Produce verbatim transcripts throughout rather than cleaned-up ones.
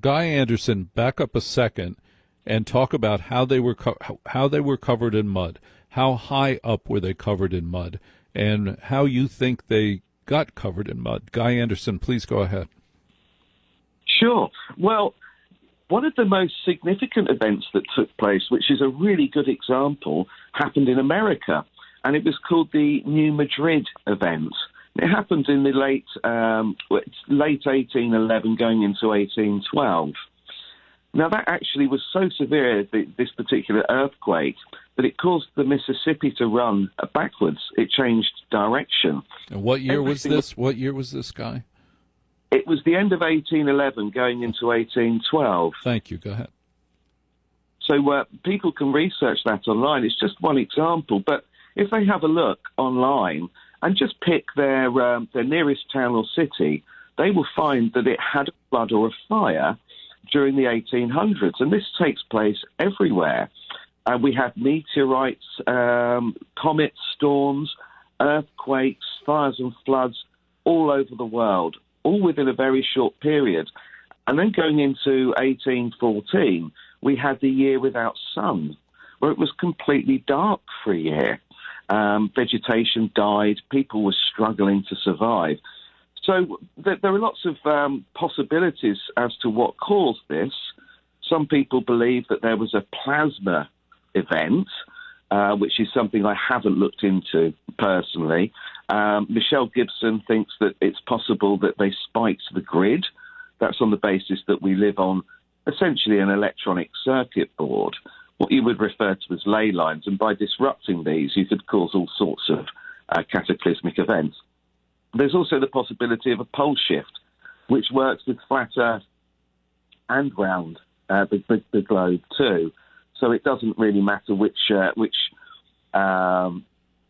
Guy Anderson, back up a second and talk about how they were co- how they were covered in mud. How high up were they covered in mud, and how you think they got covered in mud? Guy Anderson, please go ahead. Sure. Well, one of the most significant events that took place, which is a really good example, happened in America, and it was called the New Madrid event. It happened in the late um, late eighteen eleven, going into eighteen twelve. Now, that actually was so severe, this particular earthquake, that it caused the Mississippi to run backwards. It changed direction. And what year Everything was this? What year was this, Guy? It was the end of eighteen eleven, going into eighteen twelve. Thank you. Go ahead. So uh, people can research that online. It's just one example, but if they have a look online and just pick their um, their nearest town or city, they will find that it had a flood or a fire during the eighteen hundreds, and this takes place everywhere. Uh, we have meteorites, um, comets, storms, earthquakes, fires and floods all over the world, all within a very short period. And then going into eighteen fourteen, we had the year without sun, where it was completely dark for a year. Um, vegetation died, people were struggling to survive. So th- there are lots of um, possibilities as to what caused this. Some people believe that there was a plasma event, uh, which is something I haven't looked into personally. Um, Michelle Gibson thinks that it's possible that they spiked the grid. That's on the basis that we live on essentially an electronic circuit board, what you would refer to as ley lines, and by disrupting these, you could cause all sorts of uh, cataclysmic events. There's also the possibility of a pole shift, which works with flat Earth and round uh, the, the, the globe too. So it doesn't really matter which uh, which um,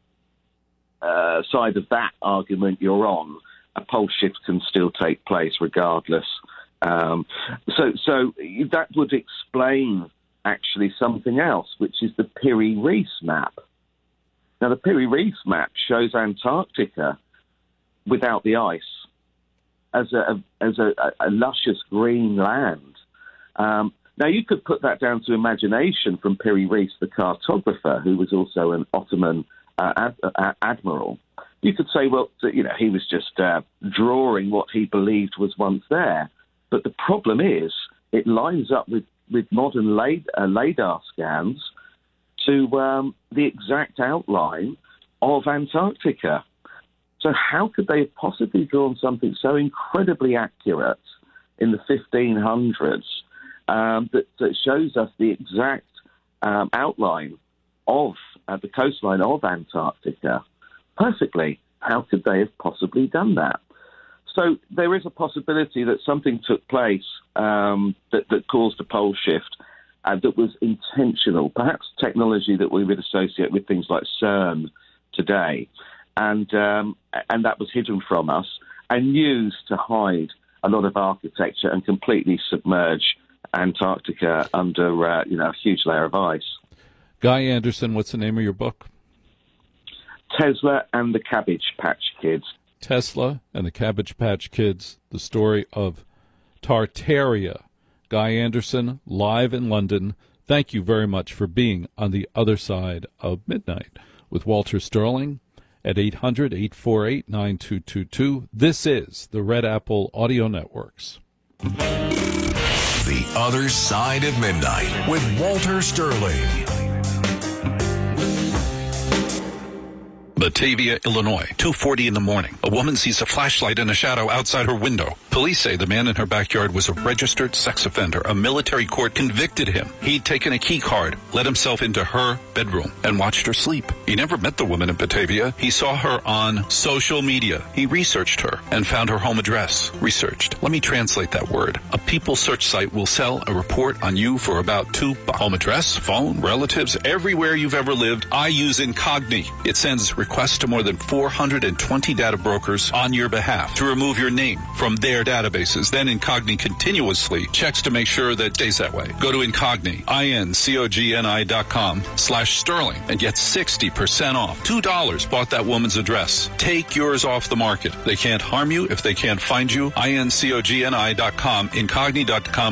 uh, side of that argument you're on. A pole shift can still take place regardless. Um, so, so that would explain actually something else, which is the Piri-Reis map. Now, the Piri-Reis map shows Antarctica without the ice as a as a, a luscious green land. Um, now, you could put that down to imagination from Piri-Reis, the cartographer, who was also an Ottoman uh, ad, uh, admiral. You could say, well, you know, he was just uh, drawing what he believed was once there. But the problem is, it lines up with, with modern lad, uh, LiDAR scans to um, the exact outline of Antarctica. So how could they have possibly drawn something so incredibly accurate in the fifteen hundreds um, that, that shows us the exact um, outline of uh, the coastline of Antarctica perfectly? How could they have possibly done that? So there is a possibility that something took place um, that, that caused a pole shift and that was intentional, perhaps technology that we would associate with things like CERN today. And um, and that was hidden from us and used to hide a lot of architecture and completely submerge Antarctica under uh, you know, a huge layer of ice. Guy Anderson, what's the name of your book? Tesla and the Cabbage Patch Kids. Tesla and the Cabbage Patch Kids, the story of Tartaria. Guy Anderson, live in London. Thank you very much for being on the other side of midnight with Walter Sterling at eight hundred, eight four eight, nine two two two. This is the Red Apple Audio Networks. The Other Side of Midnight with Walter Sterling. Batavia, Illinois, two forty in the morning. A woman sees a flashlight in a shadow outside her window. Police say the man in her backyard was a registered sex offender. A military court convicted him. He'd taken a key card, let himself into her bedroom, and watched her sleep. He never met the woman in Batavia. He saw her on social media. He researched her and found her home address. Researched. Let me translate that word. A people search site will sell a report on you for about two bucks. Home address, phone, relatives, everywhere you've ever lived. I use Incogni. It sends requests to more than four hundred twenty data brokers on your behalf to remove your name from their databases. Then Incogni continuously checks to make sure that it stays that way. Go to Incogni, I-N-C-O-G-N-I dot com slash Sterling and get sixty percent off. two dollars bought that woman's address. Take yours off the market. They can't harm you if they can't find you. I-N-C-O-G-N-I dot com, Incogni dot com.